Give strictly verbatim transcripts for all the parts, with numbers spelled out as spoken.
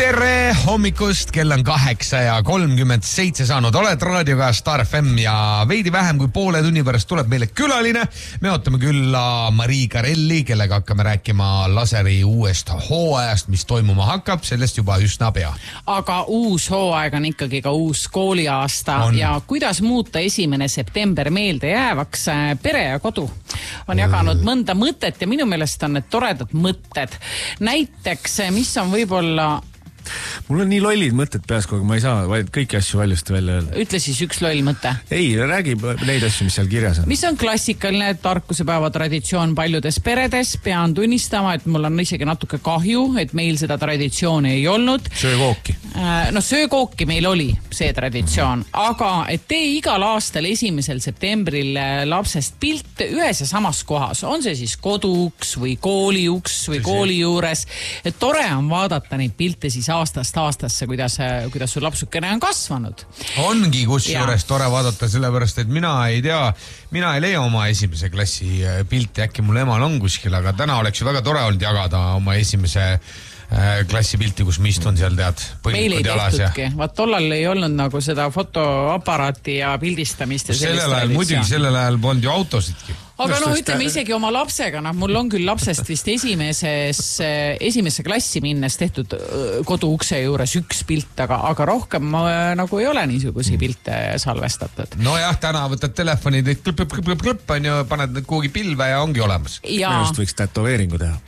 Tere hommikust, kell on kaheksa ja kolmkümmend seitse saanud. Oled raadioga Star F M ja veidi vähem kui poole tunni pärast tuleb meile külaline. Me ootame külla Marii Karelli, kellega hakkame rääkima laseri uuest hooajast, mis toimuma hakkab, sellest juba üsna pea. Aga uus hooaeg on ikkagi ka uus kooliaasta on. Ja kuidas muuta esimene september meelde jäävaks. Pere ja kodu on jaganud mõnda mõtet ja minu meelest on need toredad mõtted. Näiteks, mis on võib-olla mul on nii lollid mõtted peas, kui ma ei saa kõiki asju valjusti välja öelda. Ütle siis üks loll mõte. Ei, räägi neid asju, mis seal kirjas on. Mis on klassikaline tarkusepäeva traditsioon paljudes peredes? Pean tunnistama, et mul on isegi natuke kahju, et meil seda traditsiooni ei olnud. Söökooki. No söökooki meil oli see traditsioon, aga et tee igal aastal esimesel septembril lapsest pilt ühes ja samas kohas. On see siis koduks või kooliuks või kooli juures. Et tore on vaadata neid pilte siis aastast aastasse, kuidas, kuidas sul lapsukene on kasvanud. Ongi kus juures tore vaadata, sellepärast, et mina ei tea, mina ei leia oma esimese klassi pilti, äkki mul emal on kuskil, aga täna oleks ju väga tore olnud jagada oma esimese klassi pilti, kus ma istun seal, tead, põllikud jalas. Meil ei tehtudki. Vaat tollal ei olnud nagu seda fotoaparaati ja pildistamist. Ja sellel ajal, muidugi sellel ajal polnud ju autosidki. Aga no ütleme isegi oma lapsega, noh, mul on küll lapsest vist esimeses, esimesse klassi minnes tehtud kodu ukse juures üks pilt, aga, aga rohkem nagu ei ole niisugusi pilte salvestatud. No jah, täna võtad telefoni, klõp, klõp, klõp, klõp, klõp, on ju, paned kuhugi pilve ja ongi olemas. Ja minust võiks tätoveeringu teha.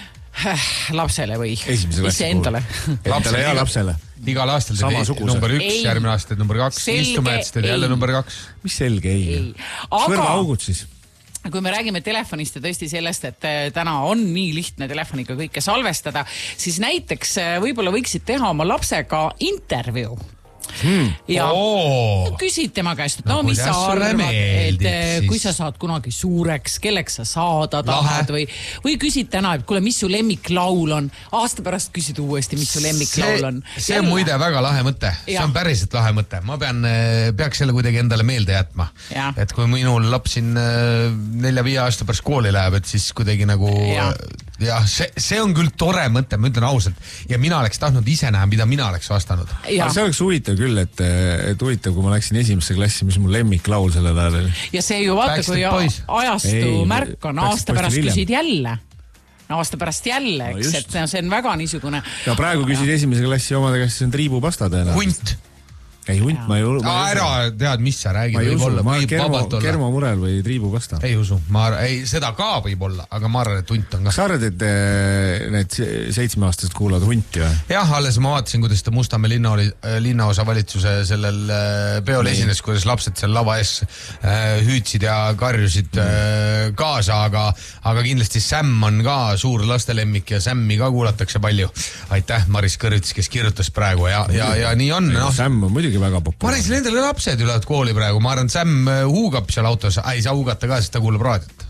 Lapsele või? Esimese klassi endale. Endale ja lapsele. Igal aastal teed number üks, järgmine aasta teed number kaks, istume, et teed jälle number kaks. Mis selge ei? ei. Sõrva augud siis. Kui me räägime telefonist ja tõesti sellest, et täna on nii lihtne telefoniga kõike salvestada, siis näiteks võib-olla võiksid teha oma lapsega intervjuu. Hmm. Ja oh. küsid tema käest, no, no mis sa arvad, et siis? Kui sa saad kunagi suureks, kelleks sa saada tahad või, või küsid täna, et kuule, mis su lemmiklaul on, aasta pärast küsid uuesti, mis su lemmiklaul on. See, see on muide väga lahe mõte, see on päriselt lahe mõte, ma pean, peaks selle kuidagi endale meelde jätma, ja. Et kui minul laps siin nelja-viie aasta pärast kooli läheb, et siis kuidagi nagu ja. Ja see, see on küll tore mõte, ma ütlen ausalt, ja mina oleks tahtnud ise näha, mida mina oleks vastanud. See oleks huvitav küll, et, et huvitav, kui ma läksin esimesse klassi, mis mul lemmiklaul sellel ajal. Ja see ju vaata, kui ajastu ei, märk on, aasta pärast küsid jälle. Aasta pärast jälle, eks, no et see on väga niisugune. Ja praegu küsid esimese klassi omade käest, see on triibupasta tõenäoliselt. Hunt. Ei, hunt, ma ei usu. Ära tead, mis sa räägid. Ma ei usu, ma kermo, kermo murel või triibupasta. Ei usu, ma ei, seda ka võib olla, aga ma arvan, et hunt on ka. Kas arvad, et need seitsmeaastased kuulavad hunti või? Jah, alles ma vaatasin, kuidas ta Mustamäe linna oli, linnaosa valitsuse sellel peol esines, kuidas lapsed seal lava ees hüütsid ja karjusid mm. kaasa, aga, aga kindlasti Sam on ka suur lastelemmik ja Sammi ka kuulatakse palju. Aitäh, Maris Kõrvits, kes kirjutas praegu ja, ja, ja nii on. No. Sam on muidugi väga populaarne. Ma arvan, nendele lapsed ülevad kooli praegu. Ma arvan, Sam huugab seal autos. Ei saa huugata ka, sest ta kuulab raadiot.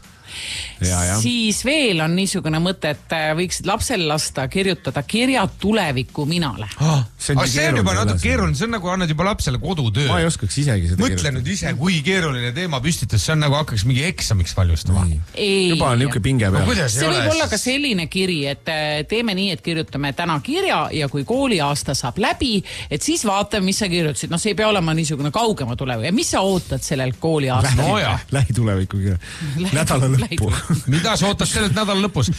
Ja, ja. Siis veel on niisugune mõte, et võiksid lapsel lasta kirjutada kirjad tuleviku minale. Ah, see on, see on juba natuke keeruline, see on nagu annad juba lapsele kodutöö. Ma ei oskaks isegi seda mõtle kirjutada. Nüüd ise, kui keeruline teema püstitus, see on nagu hakkaks mingi eksamiks valjustama. Juba on niuke pinge peal. No, see võib olla ka selline kiri, et teeme nii, et kirjutame täna kirja ja kui kooliaasta saab läbi, et siis vaatame, mis sa kirjutasid. No see ei pea olema niisugune kaugema tulevu. Ja mis sa ootad sellel kooliaasta? No, lähituleviku kirja. Nädala lõppu. Mida sa ootad sellelt nädala lõpus?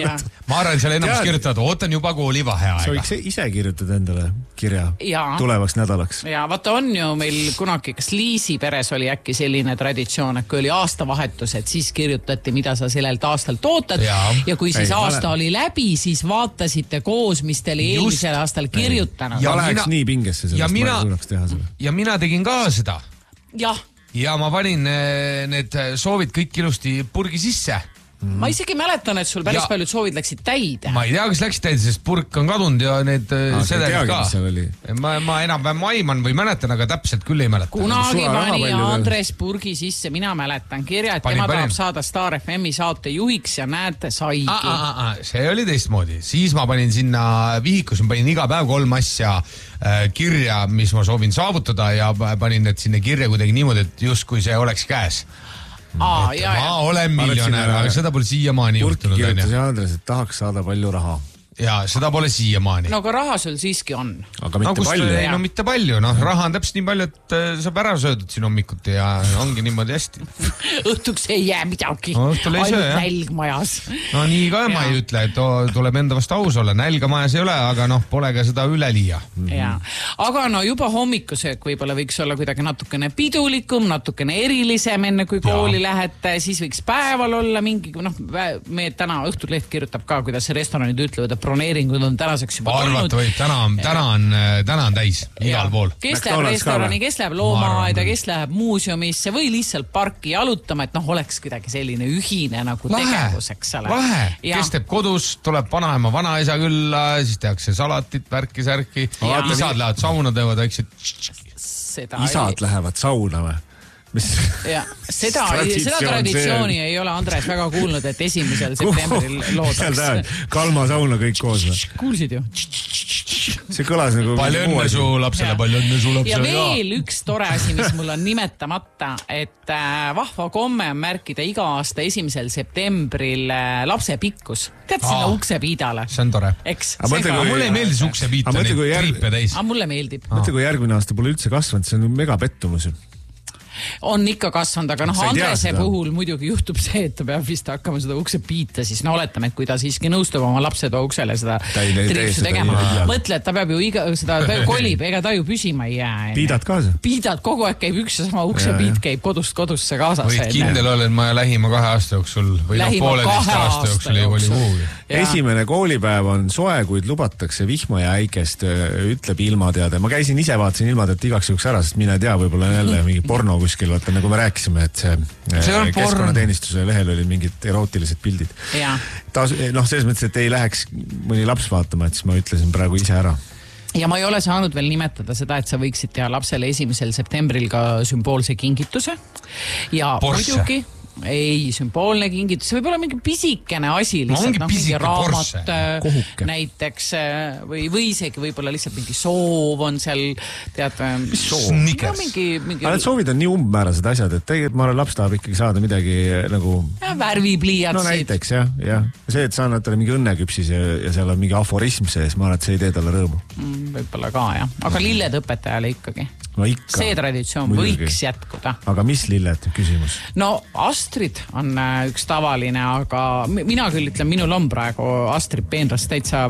Ma arvan, seal enamus kirjutavad, ootan juba kooli vaheaega. Sa võiks ise kirjutada endale kirja ja. Tulevaks nädalaks. Ja vaata on ju meil kunagi, kas Liisi peres oli äkki selline traditsioon, et kui oli aastavahetus, et siis kirjutati, mida sa sellelt aastalt ootad ja, ja kui siis ei, aasta ole... oli läbi, siis vaatasite koos, mis te oli eelmisel aastal kirjutanud. Ja läheks mina... nii pingesse sellest, ja mina... ma ei suunaks teha seda. Ja mina tegin ka seda. Jah. Ja ma panin need soovid kõik ilusti purgi sisse. Mm. Ma isegi mäletan, et sul päris ja, paljud soovid läksid täide. Ma ei tea, kas läksid täide, sest purk on kadunud ja need ah, sedelid ka. Ma, ma enam maiman või mäletan, aga täpselt küll ei mäletan. Kunagi pani Andres purgi sisse, mina mäletan kirja, et tema tahab saada Star F M-i saate juhiks ja näete, saigi. Ah, ah, ah, see oli teistmoodi. Siis ma panin sinna vihikus, ma panin iga päev kolm asja äh, kirja, mis ma soovin saavutada ja panin need sinna kirja kuidagi niimoodi, et just kui see oleks käes. Aa, ja, ma ja. olen miljonär, aga seda pole siiamaani juhtunud. Purki kirjutas Andres, et tahaks saada palju raha. ja seda pole siiamaani. No aga raha sul siiski on. Aga mitte no, palju. Ei, no mitte palju, noh raha on täpselt nii palju, et saab ära söödud siin hommikuti ja ongi niimoodi hästi. Õhtuks ei jää midagi. No, õhtul ei söö, jah. Nälg majas. No nii ka ma ei ütle, et tuleb enda vastu aus olla. Nälga majas ei ole, aga noh, pole ka seda üleliia. Ja. Aga no juba hommikusöök võib-olla võiks olla kuidagi natukene pidulikum, natukene erilisem enne kui kooli ja. Lähete, siis võiks päeval olla mingi, noh, me täna Õhtuleht kirjutab ka, kuidas restoranid ütlevad, et broneeringud on tänaseks juba arvata tulnud. Võib, täna on, täna on, täna on täis igal pool. Kes läheb restorani, kes läheb loomaaeda, kes läheb muuseumisse või lihtsalt parki jalutama, et noh, oleks kuidagi selline ühine nagu lahe, tegevus, eks ole. Lahe, kes teeb kodus, tuleb vanaema, vanaisa külla, siis tehakse salatit, värki, särki. Isad lähevad sauna, teevad väiksed. Isad ei... lähevad sauna või? Mis ja, seda, seda traditsiooni ei ole Andres väga kuulnud, et esimesel septembril loodaks. Kalma sauna kõik koos või? Kuulsid ju? See kõlas nagu... Palju õnne su lapsele, palju õnne su lapsele. Ja veel üks tore asi, mis mul on nimetamata, et äh, vahva komme on märkida iga aasta esimesel septembril äh, lapse pikkus. Tead sinna Aa, uksepiidale. See on tore. Eks? Mõtle, kui... Mulle ei meeldi see uksepiit, neid triipe täis. Aga mulle meeldib. Mõtle, kui järgmine aasta pole üldse kasvanud, see on mega pettumus. On ikka kasvanud, aga noh, Andrese puhul muidugi juhtub see, et ta peab vist hakkama seda ukse piita, siis no oletame, et kui ta siiski nõustub oma lapse too uksele seda triipsu tegema. Mõtle, et ta peab ju iga, seda kolib, ega ta ju püsima ei jää. Piidad kaasa? Piidad, kogu aeg käib üks ja sama ukse piit käib kodust kodusse kaasas. Võid kindel olla, et ma lähima kahe aasta jooksul või noh, pooleteist aasta jooksul ei kooli kuhugi. Esimene koolipäev on soe, kuid lubatakse vihma ja äikest, ütleb ilmateade. Ma käisin ise, vaatasin ilmatead igaks juhuks ära, sest mine tea, võib-olla jälle mingi porno kuskil, vaata nagu me rääkisime, et see, see keskkonnateenistuse lehel oli mingid erootilised pildid. Ta, noh, selles mõttes, et ei läheks mõni laps vaatama, et siis ma ütlesin praegu ise ära. Ja ma ei ole saanud veel nimetada seda, et sa võiksid teha lapsele esimesel septembril ka sümboolse kingituse. Ja Porsche. Muidugi ei, sümboolne kingitus, see võib olla mingi pisikene asi lihtsalt, no, noh, mingi raamat Kohuke. Näiteks või, või isegi võib-olla lihtsalt mingi soov on seal, tead, mis soov? No, mingi, mingi... aga need soovid on nii umbmäärased asjad, et tegelikult ma arvan, laps tahab ikkagi saada midagi nagu ja, värvipliiatsid. No näiteks, jah, jah. See, et sa annad talle mingi õnneküpsis ja, ja seal on mingi aforism sees, ma arvan, et see ei tee talle rõõmu. Mm, võib-olla ka, jah. Aga lilled õpetajale ikkagi. No ikka. See traditsioon muidugi võiks jätkuda. Aga mis lilled, küsimus? No Astrid on üks tavaline, aga mina küll ütlen, minul on praegu Astrid Peenrast täitsa